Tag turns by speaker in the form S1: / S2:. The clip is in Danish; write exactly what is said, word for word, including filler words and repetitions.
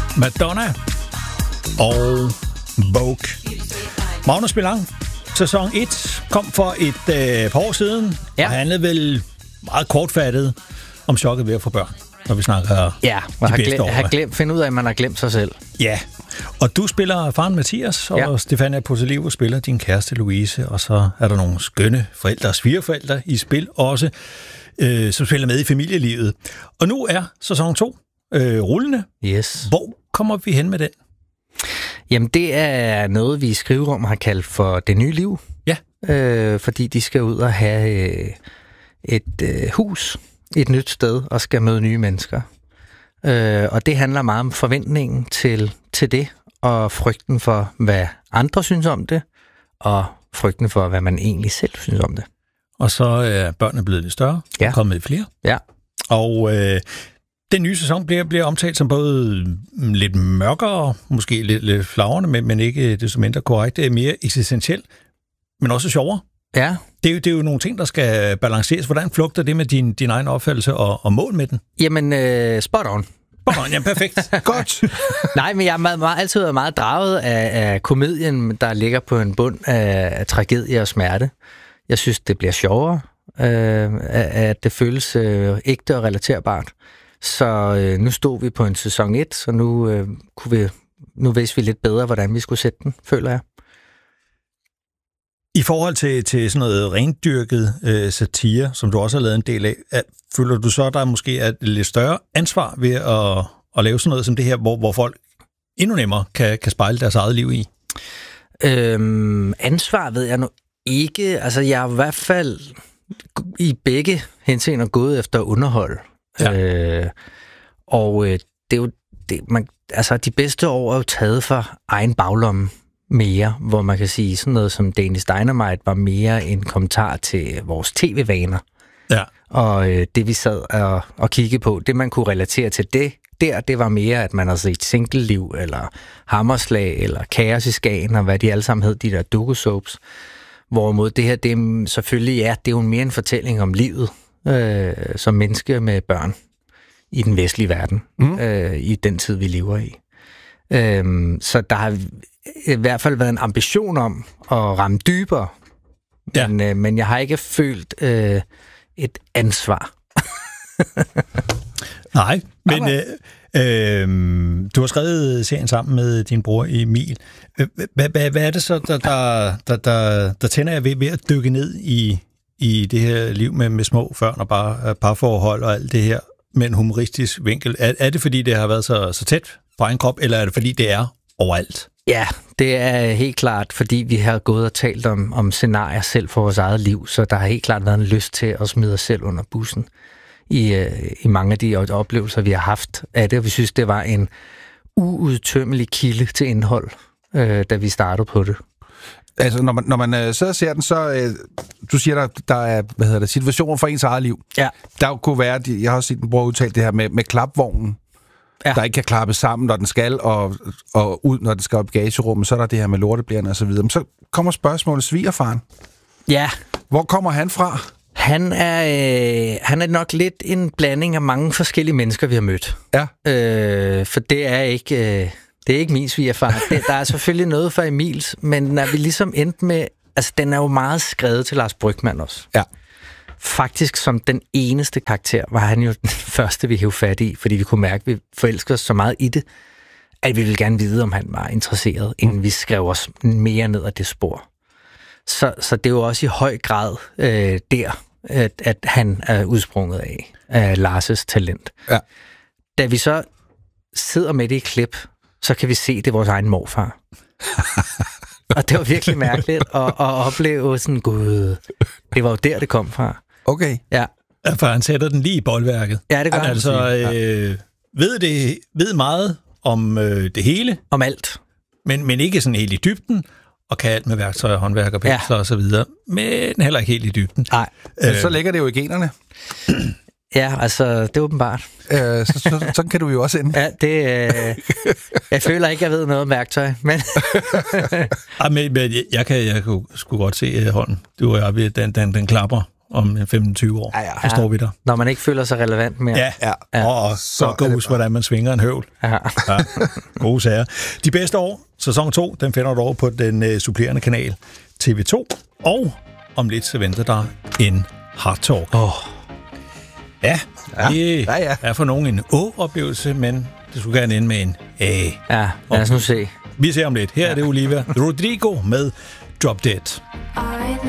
S1: Madonna og Vogue. Magnus Belang, sæson et kom for et øh, par år siden, ja. Og handlede vel meget kortfattet om chokket ved at få børn, når vi snakker
S2: ja, og
S1: de
S2: har
S1: bedste
S2: glem,
S1: år.
S2: har glemt, finde ud af, at man har glemt sig selv.
S1: Ja, og du spiller faren Mathias, og ja. Stefania Potelivo spiller din kæreste Louise, og så er der nogle skønne forældre og svigerforældre i spil også, øh, som spiller med i familielivet. Og nu er sæson to øh, rullende.
S2: Yes.
S1: Hvor kommer vi hen med den?
S2: Jamen, det er noget, vi i Skriverum har kaldt for Det Nye Liv.
S1: Ja.
S2: Øh, fordi de skal ud og have øh, et øh, hus, et nyt sted, og skal møde nye mennesker. Øh, og det handler meget om forventningen til, til det, og frygten for, hvad andre synes om det, og frygten for, hvad man egentlig selv synes om det.
S1: Og så er børnene blevet lidt større, ja. Og kommet flere.
S2: Ja.
S1: Og øh, den nye sæson bliver, bliver omtalt som både lidt mørkere, måske lidt, lidt flagrende, men, men ikke desto mindre korrekt. Det er mere eksistentielt, men også sjovere.
S2: Ja.
S1: Det er, jo, det er jo nogle ting, der skal balanceres. Hvordan flugter det med din, din egen opfattelse og, og mål med den?
S2: Jamen, øh, spot on.
S1: Spot on, ja, perfekt. Godt.
S2: Nej, men jeg har meget, meget, altid været meget draget af, af komedien, der ligger på en bund af, af tragedie og smerte. Jeg synes, det bliver sjovere, øh, at det føles øh, ægte og relaterbart. Så øh, nu stod vi på en sæson et, så nu, øh, kunne vi, nu vidste vi lidt bedre, hvordan vi skulle sætte den, føler jeg.
S1: I forhold til, til sådan noget rendyrket øh, satire, som du også har lavet en del af, at, føler du så, at der måske er et lidt større ansvar ved at, at lave sådan noget som det her, hvor, hvor folk endnu nemmere kan, kan spejle deres eget liv i?
S2: Øhm, ansvar ved jeg nu ikke. Altså, jeg er i hvert fald i begge henseender gået efter underhold. Ja. Øh, og øh, det er jo det, man, altså, de bedste år er jo taget for egen baglomme mere, hvor man kan sige sådan noget som Danish Dynamite var mere en kommentar til vores tv-vaner.
S1: Ja.
S2: Og øh, det vi sad og, og kiggede på, det man kunne relatere til det, der, det var mere, at man har set Single-liv, eller Hammerslag, eller Kaos i Skagen, og hvad de alle sammen hed, de der doku-soaps. Hvorimod det her, det er selvfølgelig, ja, det er jo mere en fortælling om livet, øh, som menneske med børn i den vestlige verden, mm. øh, i den tid, vi lever i. Øh, så der har i hvert fald været en ambition om at ramme dybere, ja. men, øh, men jeg har ikke følt øh, et ansvar.
S1: Nej, men øh, øh, du har skrevet serien sammen med din bror Emil. Hvad, hvad, hvad er det så, der, der, der, der, der tænder jeg ved, ved at dykke ned i, i det her liv med, med små børn og bare parforhold og alt det her med en humoristisk vinkel? Er, er det, fordi det har været så, så tæt på egen krop, eller er det, fordi det er overalt?
S2: Ja, det er helt klart, fordi vi har gået og talt om, om scenarier selv for vores eget liv, så der har helt klart været en lyst til at smide os selv under bussen i, i mange af de oplevelser, vi har haft af det, og vi synes, det var en uudtømmelig kilde til indhold, øh, da vi startede på det.
S3: Altså, når man, når man øh, sidder og ser den, så... Øh, du siger, der, der er hvad hedder det, situationer for ens eget liv.
S2: Ja.
S3: Der kunne være... Jeg har også set den bror udtalt det her med, med klapvognen, ja. Der ikke kan klappe sammen, når den skal, og, og ud, når den skal op i bagagerummet. Så er der det her med lorteblærerne og så videre. Men så kommer spørgsmålet, svigerfaren.
S2: Ja.
S3: Hvor kommer han fra? Han
S2: er, øh, han er nok lidt en blanding af mange forskellige mennesker, vi har mødt.
S3: Ja.
S2: Øh, for det er ikke... Øh, Det er ikke min svigerfar. Det, der er selvfølgelig noget for Emils, men når vi ligesom endte med... Altså, den er jo meget skrevet til Lars Brygmann også.
S3: Ja.
S2: Faktisk som den eneste karakter var han jo den første, vi hævde fat i, fordi vi kunne mærke, at vi forelskede os så meget i det, at vi ville gerne vide, om han var interesseret, inden mm. vi skrev os mere ned ad det spor. Så, så det er jo også i høj grad øh, der, at, at han er udsprunget af, af Lars' talent.
S3: Ja.
S2: Da vi så sidder med det i klip, så kan vi se, det er vores egen morfar. Og det var virkelig mærkeligt at, at opleve sådan, gud, det var jo der, det kom fra.
S3: Okay.
S2: Ja.
S1: Ja, for han sætter den lige i boldværket.
S2: Ja, det gør
S1: han.
S2: han.
S1: Altså, øh, ved, det, ved meget om øh, det hele.
S2: Om alt.
S1: Men, men ikke sådan helt i dybden, og kan alt med værktøjer, håndværk og pensler ja. og så videre. Men heller ikke helt i dybden.
S2: Nej.
S3: Øh, så ligger det jo i generne.
S2: Ja, altså, det er åbenbart.
S3: Øh, så, så, sådan kan du jo også ende.
S2: Ja, det... Øh, jeg føler ikke, jeg ved noget om værktøj, men...
S1: ja, men, men jeg kan, jeg kan sgu godt se, Holm, du og jeg, den, den, den klapper om femten til tyve år.
S3: Ja, ja.
S1: Forstår
S2: Ja.
S1: vi dig?
S2: Når man ikke føler sig relevant mere.
S1: Ja,
S3: Ja.
S1: ja. og
S3: Så
S1: så
S3: er
S1: gå
S3: det
S1: husk,
S3: bare-
S1: hvordan man svinger en høvl.
S2: Ja.
S1: Ja, gode sager. De bedste år, sæson to, den finder du over på den uh, supplerende kanal T V to. Og om lidt, så venter der en Hard Talk.
S2: Oh.
S1: Ja, det
S3: Ja, ja.
S1: er for nogen en å-oplevelse, men det skulle gerne ende med en æ.
S2: Ja, lad os nu se.
S1: Vi ser om lidt. Her er det Olivia Rodrigo med Drop Dead.
S4: I know